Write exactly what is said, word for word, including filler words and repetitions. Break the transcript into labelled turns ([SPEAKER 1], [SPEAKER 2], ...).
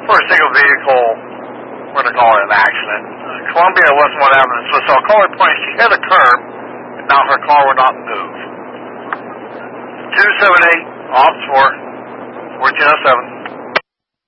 [SPEAKER 1] for a single vehicle for the car in accident. Uh, Columbia Westmont Avenue, so saw a car plane. She hit a curb, and now her car will not move. two seven eight, off for fourteen oh seven.